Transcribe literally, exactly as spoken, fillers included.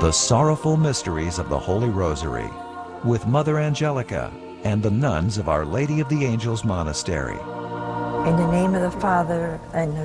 The Sorrowful Mysteries of the Holy Rosary with Mother Angelica and the nuns of Our Lady of the Angels Monastery. In the name of the Father, and